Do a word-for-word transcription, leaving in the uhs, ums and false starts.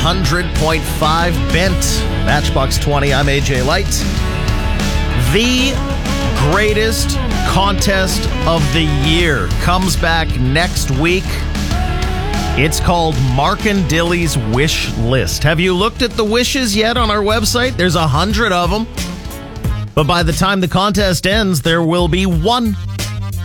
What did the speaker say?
hundred point five Bent. Matchbox twenty, I'm A J Light. The greatest contest of the year comes back next week. It's called Mark and Dilly's Wish List. Have you looked at the wishes yet on our website? There's a hundred of them. But by the time the contest ends, there will be one